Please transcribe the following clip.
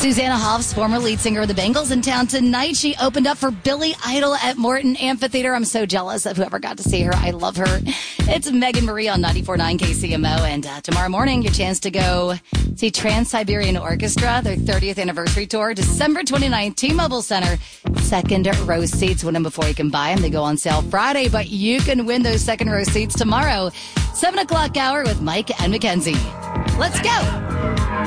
Susanna Hoffs, former lead singer of the Bengals, in town tonight. She opened up for Billy Idol at Morton Amphitheater. I'm so jealous of whoever got to see her. I love her. It's Megan Marie on 94.9 KCMO. And tomorrow morning, your chance to go see Trans-Siberian Orchestra, their 30th anniversary tour, December 29th, T-Mobile Center. Second row seats. Win them before you can buy them. They go on sale Friday, but you can win those second row seats tomorrow. 7 o'clock hour with Mike and Mackenzie. Let's go.